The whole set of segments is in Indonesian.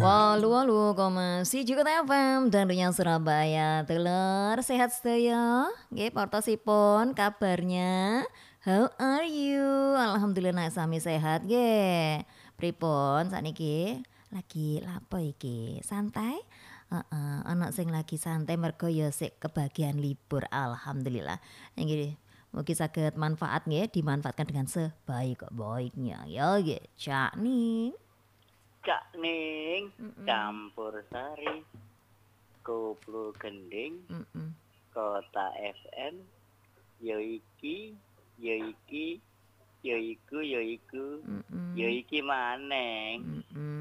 Walu-walu, Kota FM dan Dunia Surabaya. Telur sehat sedaya. Nggih portosipun kabarnya. How are you? Alhamdulillah nek sami sehat nggih. Pripun sakniki? Lagi lapo iki? Santai? Heeh, ana sing lagi santai mergo ya sik kebagian libur. Alhamdulillah. Nggih. Mugi saged manfaat nggih, dimanfaatkan dengan sebaik-baiknya ya nggih. Cak ning. Cak Ning campur sari koplo gending Kota FM yoiki maneng.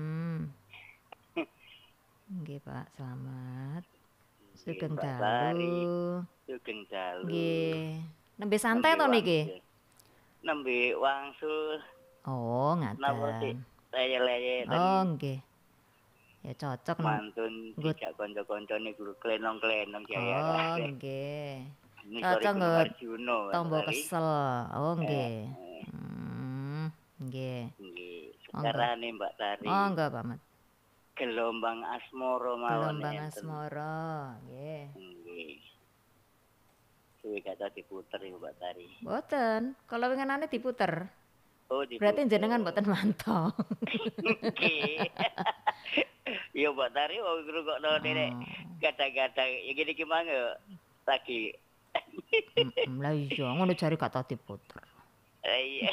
Nggih Pak, selamat. Sugeng dalu. Nggih. Nembe santai to niki? Nembe wangsul. Oh, ngaten. Leye-leye Oh, nggih. Ya cocok mantun dijak kanca-kancane klenong-klenong jaya. Oh, nggih. Cocok nggo tombol kesel. Oh, nggih. Nggih. Nggih. Sekarane Mbak Tari. Oh, enggak, Pak Mat. Gelombang asmara mawon. Gelombang asmara, nggih. Nggih. Suwe kata diputer iku Mbak Tari. Mboten, kalau winginane diputer. Oh, diputer. Berarti jenengan mboten mantau. Nggih. Iya Mbak Tari wong ngrungokno nek kadang-kadang iki iki mangga lagi. Lah iya, ngono jare gak tau diputer. Iya.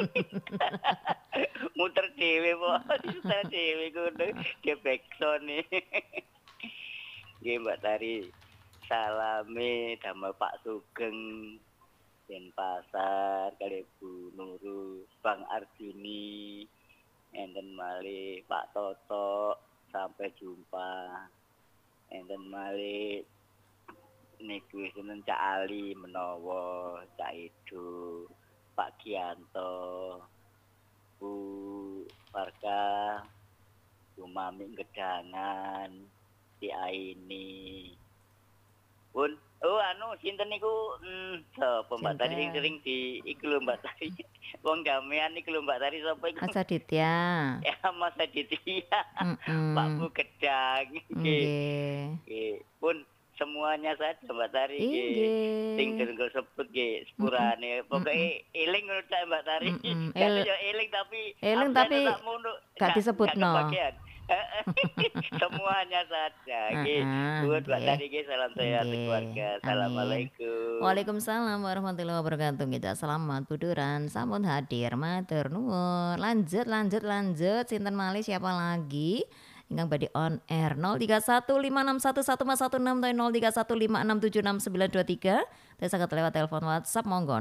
Muter dhewe po, muter dhewe ngono, dia backsound. Nggih Mbak Tari. Salame damel Pak Sugeng Denpasar kali Bu Nurul, Bang Arjuni, enten malih Pak Toto, sampai jumpa. Enten malih niku sinten Cak Ali menawa Cak Ido, Pak Gianto, Bu Farka, Bu Mami Gedangan, Di Aini. Pun sinten niku sapa Mbak Tari sing sering di iku lho Mbak Tari. Wong gamean iku lho Mbak Tari sapa iku? Mas Aditya. Ya Mas Aditya. Pak Bu Gedang. Nggih. Pun semuanya saja Mbak Tari nggih. Sing dereng sebut nggih sepurane. Pokoke eling ngono ta Mbak Tari. Eling tapi gak disebutno. Semuanya saja. Buat Mbak Tari salam sehat keluarga. Assalamualaikum. Waalaikumsalam warahmatullahi wabarakatuh. Kita selamat buduran, sampun hadir, matur nuwun. Lanjut. Sinten malih siapa lagi? Ingkang badhe on air 0315611116 0315676923. Teh saged lewat telepon WhatsApp monggo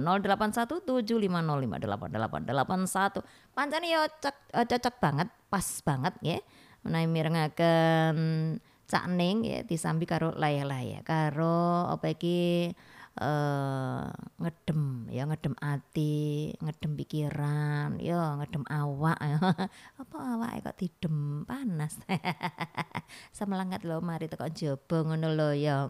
081750588881. Pancene yo cocok banget, pas banget nggih. Menawi mirengaken Cak Ning ya disambi karo layah-layah karo apa iki ngedem ati, ngedem pikiran, ya ngedem awak ya. Apa awake kok didem panas. Semelangat lho mari teko jaba ngono lho ya.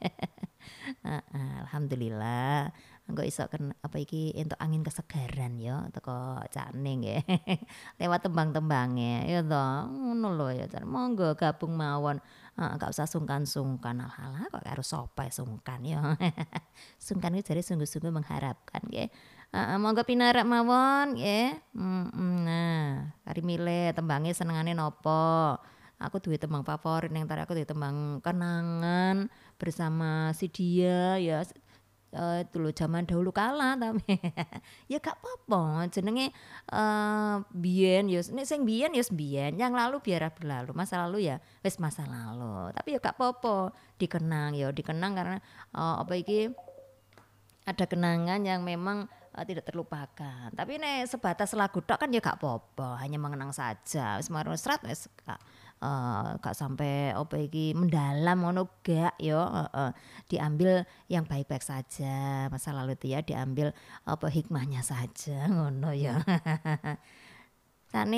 Alhamdulillah. Engko iso apa iki entuk angin kesegaran ya teko Cak Ning nggih. Lewat tembang-tembange ya to. Ngono lho ya. Monggo gabung mawon. Gak usah sungkan-sungkan. Alah kok karo sapa sungkan ya. Sungkan iki jare sungguh-sungguh mengharapkan nggih. Monggo pinarak mawon nggih. Nah, kari milih tembange senengane napa. Aku duwe tembang favorit ning tari aku duwe tembang kenangan bersama si dia ya. Dulu zaman dahulu kala tapi ya gak apa-apa jenenge biyen ya nek sing biyen ya biyen yang lalu biar berlalu masa lalu ya wis masa lalu tapi ya gak apa-apa dikenang karena apa iki ada kenangan yang memang tidak terlupakan tapi nek sebatas lagu tok kan ya gak apa-apa hanya mengenang saja wis marung serat wis gak sampai apa iki mendalam ngono gak yo diambil yang baik-baik saja masa lalu itu ya diambil apa hikmahnya saja ngono ya. Cak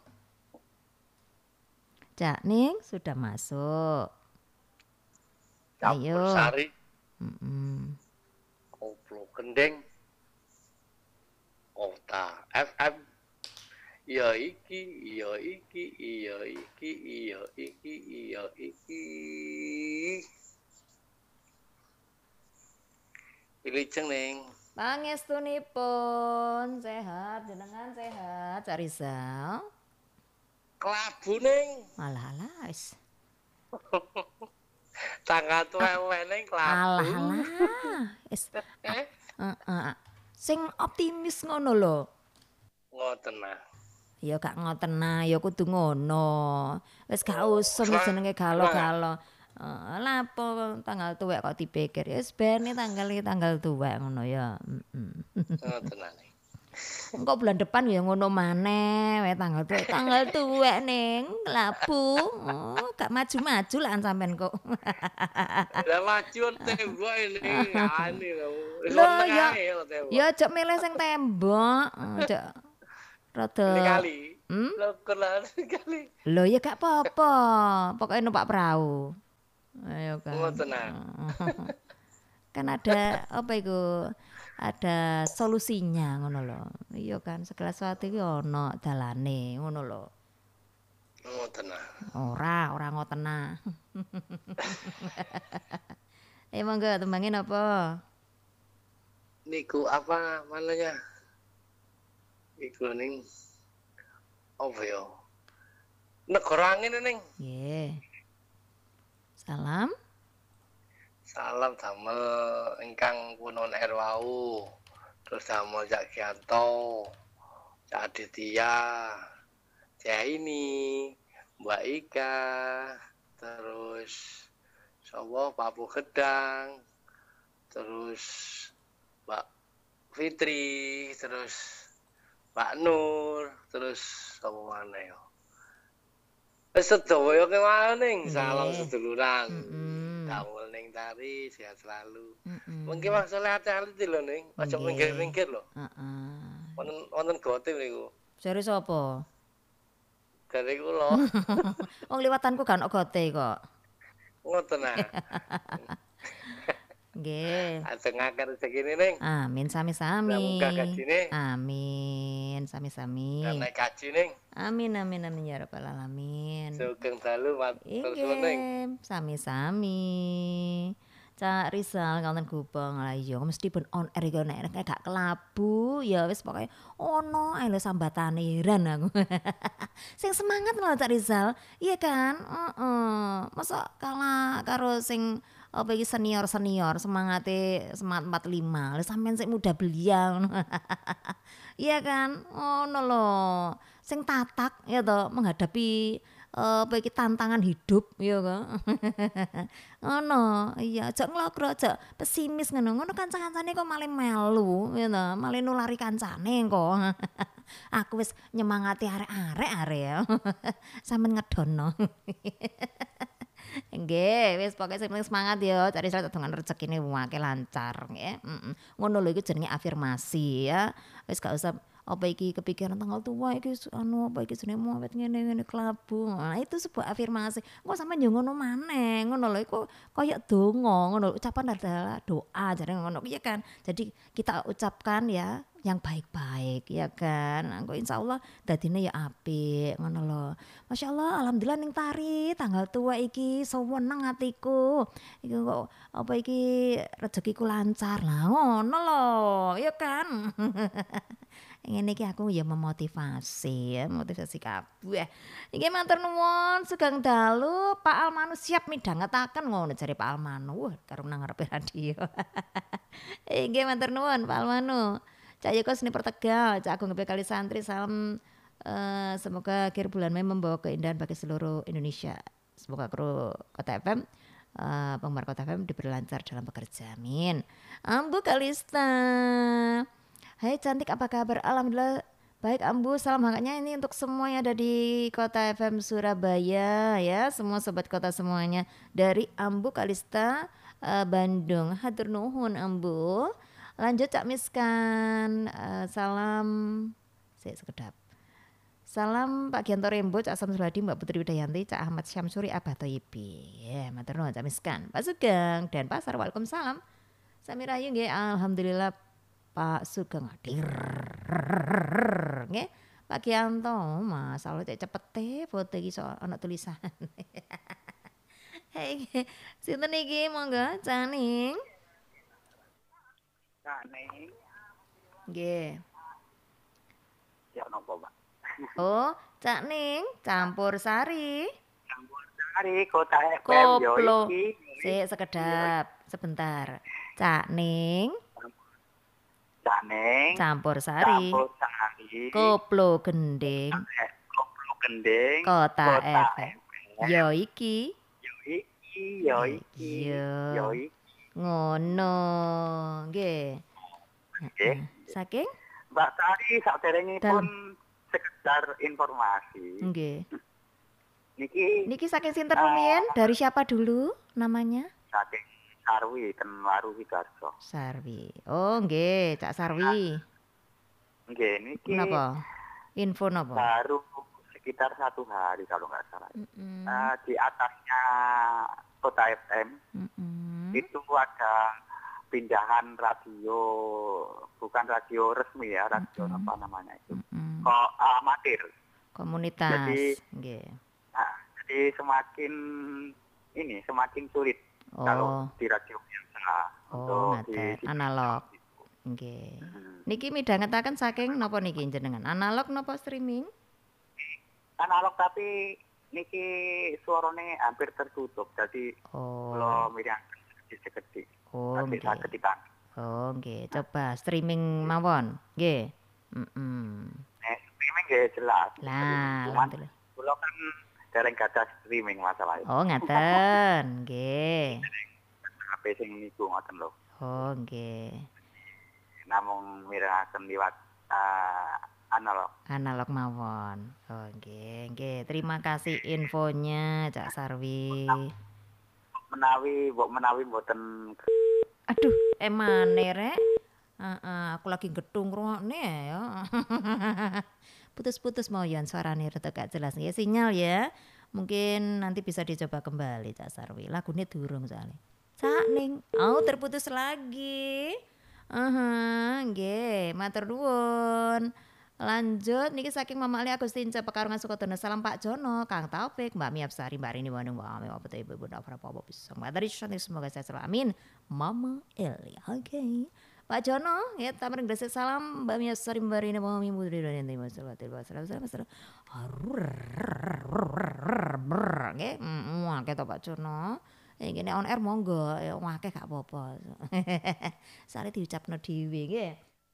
Ning sudah masuk. Campur sari. Koplo gending Kota FM iya iki, iya iki, iya iki, iya iki, iya iki. Wilujeng Ning. Pangestunipun sehat, jenengan sehat, Cak Rizal. Kelabu Ning. Alah wis. Tanggal tuwek ning kelabu. Alah. Wis. Sing optimis ngono lho. Ngoten nah. Ya gak ngoten nah, ya kudu ngono. Wis gak usum jenenge galo-galo. Lah apa tanggal tuwek kok dipikir. Ya wis bene tanggal tuwek ngono ya. Ngoten nah. Engko bulan depan ya ngono maneh, wae tanggal tuwek ning labu. Oh, gak maju-maju lah sampean kok. Lah maju tembok ini ngene lho. Lho ya aja milih sing tembok, aja rada kali. Lho kali. Lho ya gak apa-apa. Pokoke numpak perahu. Ayo kan. Ngoten nah. Kan ada apa iku? Ada solusinya ngono lho. Iya kan segala sesuatu iki ana dalane ngono lho. Ngoten nah. Ora ngoten nah. Monggo tembangin apa? Niku apa mananya? Iku ning apa ya? Negara angin ning. Nggih. Salam. Salam damel ingkang punon wau. Terus damel Cak Gianto, Cak Aditya, Cak ini, Mbak Ika, terus sapa Papu Gedang, terus Mbak Fitri, terus Mbak Nur, terus sapa maneh yo. Wis sedaya kemaning salam seduluran. Damel ning tari sehat selalu. Mungkin masalah hati-hati lho ning, aja minggir-minggir lho. Heeh. Wonten gote niku. Jare sapa? Jare kula. Wong liwatanku gak ono gote kok. Ngoten nah. Nggih. Ajengaken rezekine ning. Amin sami-sami. Muga gajine. Amin sami-sami. Naik gaji ning. Amin ya rabbal alamin. Sugeng dalu matur suwun ning. Sami-sami. Cak Rizal wonten Gubeng. Lah iya mesti pun on air iki nek gak kelabu ya wis pokoke ono ae lho sambatane heran aku. Sing semangat lho Cak Rizal. Iya kan? Masa kalah karo sing apa iki senior semangat 45 lha sampean sik muda belia ngono. Iya kan? Ngono lho. Sing tatak ya toh menghadapi apa iki tantangan hidup ya kan. Ngono. Iya, aja nglokro, aja pesimis ngono kanca-kancane kok malah melu ya toh, malah nulari kancane kok. Aku wis nyemangati arek-arek ya. Sampeyan ngedono. Nggih, wis pokoke sing semangat ya, cari dengan rezekine akeh lancar nggih. Ngono lho iku jenenge afirmasi ya. Wis gak usah apa iki kepikiran tanggal tua iki anu apa iki jenenge muwet ngene kelabu. Nah, itu sebuah afirmasi. Engko sampean yo ngono maneh, ngono lho iku kaya donga ngono, ucapan adalah doa jare ngono iya kan. Jadi kita ucapkan ya yang baik-baik ya kan. Engko insyaallah dadine ya apik ngono lho. Masyaallah alhamdulillah ning tari tanggal tua iki seneng atiku. Iki kok apa iki rezekiku lancar lah ngono lho ya kan. Ngene iki aku ya memotivasi ya, motivasi kabeh. Iki matur nuwun sugeng dalu Pak Almanu siap midhangetaken ngono jare Pak Almanu. Wah, karo nang ngarepe radio. Nggih matur nuwun Pak Almanu. Cak Yoko Seni Pertegal, Cak Agung Kali Santri, salam semoga akhir bulan Mei membawa keindahan bagi seluruh Indonesia. Semoga kru Kota FM, penggemar Kota FM diberi lancar dalam bekerja. Amin. Ambu Kalista. Hai cantik apa kabar? Alhamdulillah baik Ambu. Salam hangatnya ini untuk semua yang ada di Kota FM Surabaya ya. Semua sobat kota semuanya. Dari Ambu Kalista Bandung. Hatur nuhun Ambu. Lanjut Cak Miskan. Salam. Saya sekedap. Salam Pak Gianto Rembo, Cak Sam Suladi, Mbak Putri Widayanti, Cak Ahmad Syamsuri, Abah Toyibi. Ya, matur nuwun Cak Miskan. Pak Sugeng dan Pasar. Waalaikumsalam. Samira Ayu nggih, alhamdulillah Pak Sugeng hadir. Nggih. Pak Gianto, masalah cek cepet foto iki so ana tulisan. Hei, sinten iki monggo Caning? Caning. Nggih. Ya napa, Pak? Oh, Caning campur sari. Campur sari Kota FM yo Koplo. iki. Sik sekedap, sebentar. Caning Caning. campur sari. Campur sari. Koplo gending. Koplo gending. Kota FM. Yo iki. Yo iki. Ngono. Nggih. Nggih. Saking Mbak Sari saderengipun sekedar informasi. nggih. Niki Saking sinten rumiyin? Dari siapa dulu namanya? saking Sarwi ten Waru Sidarso. Sarwi. Oh, nggih, Cak Sarwi. Nggih, niki Napa? Info napa? baru sekitar 1 hari kalau nggak salah. Di atasnya Kota FM itu ada pindahan radio, bukan radio resmi ya, radio apa namanya itu, kok amatir. Komunitas. Jadi, nggih. Nah, jadi semakin sulit kalau di radio biasa untuk di analog. Nggih. Niki midhangetaken saking napa niki jenengan? Analog napa streaming? Analog tapi niki suarane hampir tertutup. Jadi kalau midhangaken sedikit-sedikit. Nggih. Oh, nggih. Coba streaming mawon. Nggih. Streaming nggih jelas. Lah, alhamdulillah. Kula kan dereng gadah streaming masalah itu. Oh, ngaten. Nggih. HP sing niku ngoten lho. Oh, nggih. Namung mirengaken liwat analog. Analog mawon. Oh, nggih, nggih. Terima kasih infonya, Cak Sarwi. Menawi mboten. Aduh, emane rek. Aku lagi gedung ngrungokne ya. Putus-putus mau yon suarane rada gak jelas ya, sinyal ya. Mungkin nanti bisa dicoba kembali Cak Sarwi. Lagune durung soalnya. Caning. Terputus lagi. Nggih, matur nuwun. Lanjut niki saking Mama Ali Agustinca Pekarungan Sukodono. Salam Pak Jono, Kang Taufik, Mbak Miapsari, Mbak Rini Wanung, Mbak Ame, Bapak Ibu, Bunda apa bisa. Mbak dari cantik semoga sehat selalu. Amin. Mama Eli. Oke. Pak Jono, ya tamer gresik salam Mbak Miapsari, Mbak Rini, Mbak Ame, Putri dan Yanti Masalah. Nggih, ketok Pak Jono. Ngene on air monggo, ya akeh gak apa-apa. Sare diucapno dhewe nggih.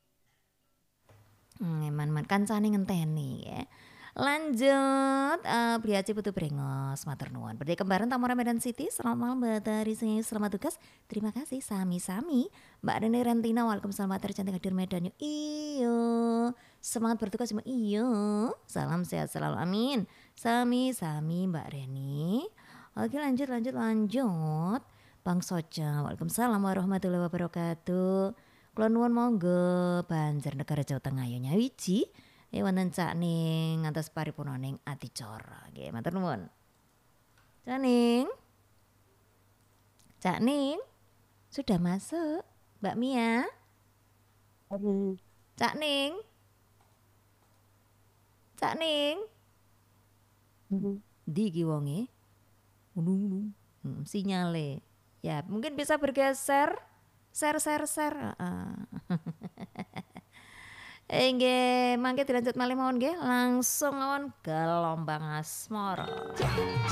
Man kancane ngenteni ya. Lanjut Priaci Putu Brengos matur nuwun. Berdaya kembaran Tamora Medan City. Selamat malam Mbak Tari selamat tugas. Terima kasih sami-sami. Mbak Rene Rentina waalaikumsalam matur cantik hadir Medan. Iyo. Semangat bertugas iyo. Salam sehat selalu amin. Sami-sami Mbak Reni. Oke lanjut. Bang Soja waalaikumsalam warahmatullahi wabarakatuh. Kula nuwun monggo Banjarnegara Jawa Tengah ya nyawiji wonten Cak Ning ngantos paripurna ning adicara. Nggih, matur nuwun. Cak Ning. Sudah masuk, Mbak Mia. Cak Ning. Ndi ki wonge? Sinyale. Ya, mungkin bisa bergeser. Share. Nggih, mangke dilanjut malih mawon nggih, langsung mawon gelombang asmara.